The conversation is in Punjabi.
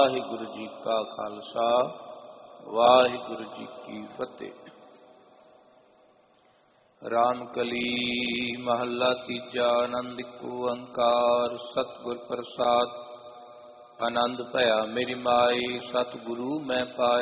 ਵਾਹਿਗੁਰੂ ਜੀ ਕਾ ਖਾਲਸਾ ਵਾਹਿਗੁਰੂ ਜੀ ਕੀ ਫਤਿਹ। ਰਾਮਕਲੀ ਮਹੱਲਾ ਤੀਜਾ। ਆਨੰਦ ਏਕ ਓੰਕਾਰ ਸਤਿਗੁਰ ਪ੍ਰਸਾਦ। ਆਨੰਦ ਭਇਆ ਮੇਰੀ ਮਾਈ ਸਤਿਗੁਰੂ ਮੈਂ ਪਾਇਆ।